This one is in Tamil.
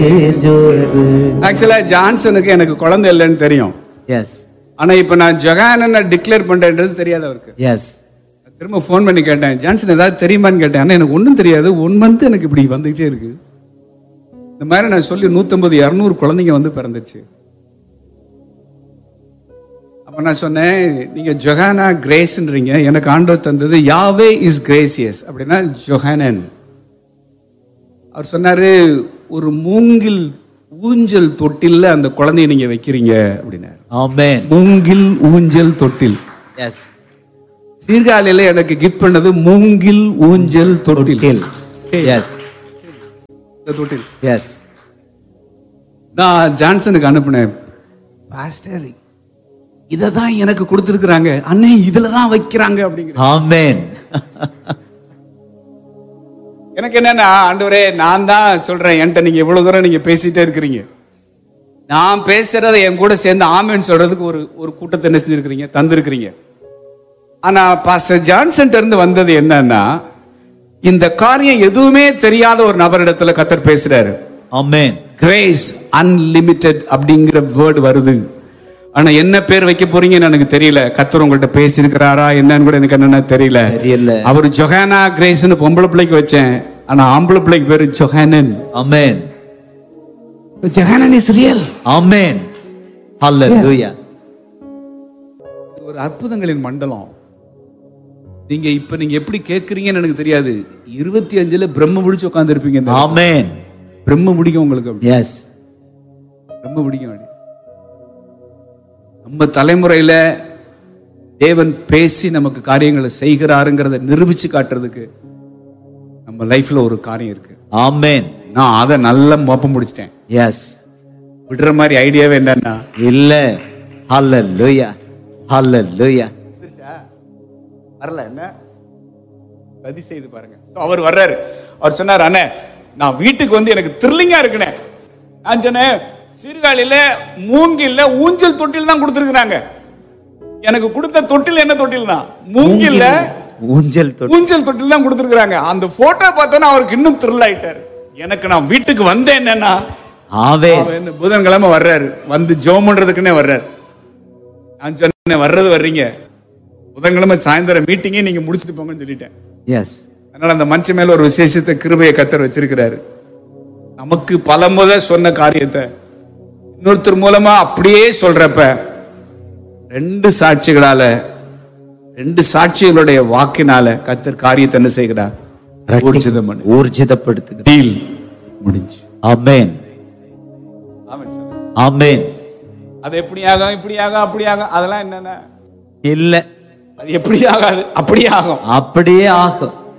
ஆக்சுவலா ஜான்சனுக்கு எனக்கு குழந்தை இல்லைன்னு தெரியும். எஸ். ஆனா இப்ப நான் ஜொஹானனை டிக்ளேர் பண்றேன்றது தெரியாது அவருக்கு. எஸ். திரும்ப ஃபோன் பண்ணி கேட்டேன், ஜான்சன் ஏதாவது தெரியுமான்னு கேட்டேன். ஆனா எனக்கு ஒன்றும் தெரியாது, 1 month எனக்கு இப்படி வந்துகிட்டே இருக்கு. இந்த மாதிரி நான் சொல்லி 150-200 குழந்தைங்க வந்து பிறந்துச்சு. அப்ப நான் சொன்னேன், நீங்க ஜொஹானா கிரேஸ்ன்றீங்க, எனக்கு ஆண்டவர் தந்தது யாவே இஸ் கிரேசியஸ் அப்படின்னா ஜொஹானன். அவர் சொன்னாரு, ஒரு மூங்கில் ஊஞ்சல் தொட்டில்ல அந்த குழந்தைய நீங்க வைக்கிறீங்க அப்படின்னாரு. ஆமென். மூங்கில் ஊஞ்சல் தொட்டில். எஸ். சீர்காழியில எனக்கு கிஃப்ட் பண்ணது மூங்கில் ஊஞ்சல் தொட்டில். எஸ். இந்த தொட்டில். எஸ். நான் ஜான்சனுக்கு அனுப்புனேன், பாஸ்டர் இதை தான் எனக்கு கொடுத்துருக்குறாங்க அண்ணே, இதுல தான் வைக்கிறாங்க அப்படிங்கிற. ஆமென். எனக்கு என்னன்னா, ஆண்டவரே நான் தான் சொல்றேன், என்கிட்ட நீங்க இவ்வளவு தூரம் நீங்க பேசிட்டே இருக்கிறீங்க, நான் பேசுறதை என் கூட சேர்ந்து ஆமென் சொல்றதுக்கு ஒரு கூட்டத்தை என்ன செஞ்சிருக்கிறீங்க, தந்திருக்கிறீங்க. ஆனா பாஸ்டர் ஜான்சன் இருந்து வந்தது என்னன்னா, இந்த காரியம் எதுவுமே தெரியாத ஒரு நபரிடத்துல கர்த்தர் பேசுறாரு. ஆமென். கிரேஸ் அன்லிமிட்டெட் அப்படிங்கிற வேர்டு வருது. ஆனா என்ன பேர் வைக்க போறீங்கன்னு எனக்கு தெரியல. கர்த்தர் உங்கள்ட்ட பேசியிருக்கிறாரா என்னன்னு கூட எனக்கு என்னன்னா தெரியல. அவர் ஜொஹானா கிரேஸ்னு பொம்பளை பிள்ளைக்கு வச்சேன், ஆனா ஆம்பளை பிள்ளைக்கு பேரு Johanan. Amen. Johanan is real. ஆமென். ஹalleluya. ஒரு அற்புதங்களின் மண்டலம். நீங்க எப்படி கேட்கறீங்கன்னு எனக்கு தெரியாது. 25ல பிரம்ம முடிச்சு உட்கார்ந்து இருப்பீங்க. ஆமென். பிரம்ம முடிக்கும் உங்களுக்கு. எஸ். பிரம்ம முடிக்கும். நம்ம தலைமுறையில தேவன் பேசி நமக்கு காரியங்களை செய்கிறாருங்கிறத நிரூபிச்சு காட்டுறதுக்கு நம்ம லைஃப்ல ஒரு காரியம் இருக்கு. ஆமென். நான் அதை நல்லா மோப்பம் முடிச்சிட்டேன். எஸ். விடுற மாதிரி ஐடியாவே என்னன்னா இல்ல. ஹalleluya. ஹalleluya. வரல என்ன பதி செய்து பாருங்க. அவர் வர்றாரு. அவர் சொன்னார், அண்ணே நான் வீட்டுக்கு வந்து எனக்கு த்ரில்லிங்கா இருக்குனே. நான் சொன்னேன், சீர்காழியில மூங்கில்ல ஊஞ்சல் தொட்டில் தான் கொடுத்துருக்காங்க. எனக்கு கொடுத்த தொட்டில் என்ன தொட்டில் தான், மூங்கில்ல ஊஞ்சல் தொட்டில் தான் கொடுத்துருக்காங்க. அந்த போட்டோ பார்த்தா அவருக்கு இன்னும் த்ரில் ஆயிட்டாரு. எனக்கு நான் வீட்டுக்கு வந்தேன் என்னன்னா, புதன்கிழமை வர்றாரு, வந்து ஜெபம் பண்றதுக்குன்னே வர்றாரு. நான் சொன்னேன், வர்றீங்க புதன்கிழமை சாயந்தரம் மீட்டிங்கே நீங்க முடிச்சுட்டு போங்கன்னு சொல்லிட்டேன். எஸ். அதனால அந்த மனுஷன் மேல ஒரு விசேஷத்தை கிருபையை கர்த்தர் வச்சிருக்கிறாரு. நமக்கு பல முறை சொன்ன காரியத்தை இன்னொருத்தர் மூலமா அப்படியே சொல்றப்ப 2 சாட்சிகளால 2 சாட்சிகளுடைய வாக்கினால கர்த்தர் காரியத்தை என்ன செய்கிறார், ஊர்ஜிதப்படுத்துகிறார். டீல் முடிஞ்சு. ஆமென். ஆமென். அது எப்படி ஆகும், இப்படி ஆகும், அப்படி ஆகும், அதெல்லாம் என்னன்னா இல்ல. அது எப்படி ஆகாது, அப்படியே ஆகும். அப்படியே ஆகும்.